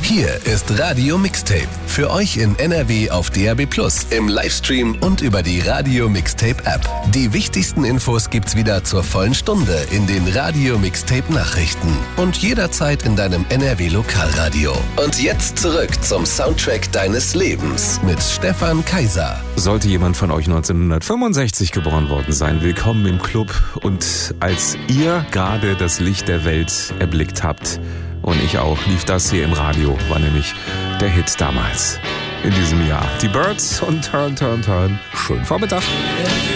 Hier ist Radio Mixtape. Für euch in NRW auf DAB+, im Livestream und über die Radio Mixtape App. Die wichtigsten Infos gibt's wieder zur vollen Stunde in den Radio Mixtape Nachrichten. Und jederzeit in deinem NRW Lokalradio. Und jetzt zurück zum Soundtrack deines Lebens mit Stefan Kaiser. Sollte jemand von euch 1965 geboren worden sein, willkommen im Club. Und als ihr gerade das Licht der Welt erblickt habt, und ich auch, lief das hier im Radio, war nämlich der Hit damals in diesem Jahr. Die Birds und Turn, Turn, Turn. Schönen Vormittag.